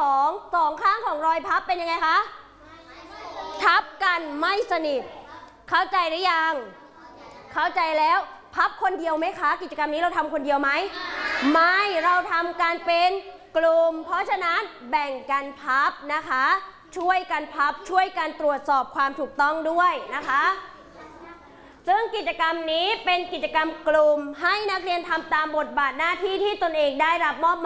สองข้างของรอยพับเป็นยังไงคะทับกันไม่สนิทเข้าใจหรือยังเข้าใจแล้วพับคนเดียวไหมคะกิจกรรมนี้เราทำคนเดียวไหมไม่เราทำกันเป็นกลุ่มเพราะฉะนั้นแบ่งกันพับนะคะช่วยกันพับช่วยกันตรวจสอบความถูกต้องด้วยนะคะซึ่งกิจกรรมนี้เป็นกิจกรรมกลุ่มให้นักเรียนทำตามบทบาทหน้าที่ที่ตนเองได้รับมอบหมาย